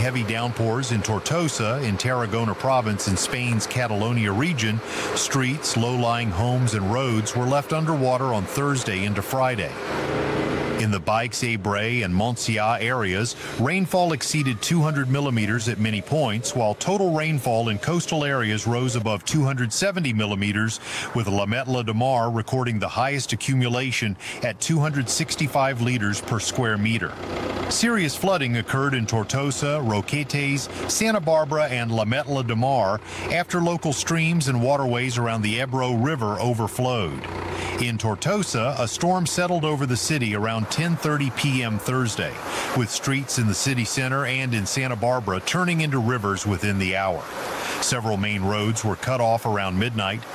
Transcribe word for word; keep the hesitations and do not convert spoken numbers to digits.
heavy downpours in Tortosa in Tarragona province in Spain's Catalonia region. Streets, low-lying homes, and roads were left underwater on Thursday into Friday. In the Baix-Ebre and Montsià areas, rainfall exceeded two hundred millimeters at many points, while total rainfall in coastal areas rose above two hundred seventy millimeters, with La Metla de Mar recording the highest accumulation at two hundred sixty-five liters per square meter. Serious flooding occurred in Tortosa, Roquetes, Santa Barbara, and La Metla de Mar after local streams and waterways around the Ebro River overflowed. In Tortosa, a storm settled over the city around ten thirty p m Thursday, with streets in the city center and in Santa Barbara turning into rivers within the hour. Several main roads were cut off around midnight.